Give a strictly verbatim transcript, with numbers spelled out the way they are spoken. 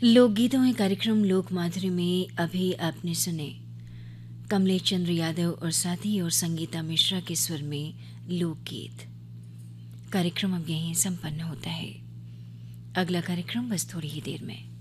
लोकगीतों के कार्यक्रम लोक माधुरी में अभी आपने सुने कमलेश चंद्र यादव और साथी और संगीता मिश्रा के स्वर में लोकगीत। कार्यक्रम अब यहीं संपन्न होता है। अगला कार्यक्रम बस थोड़ी ही देर में।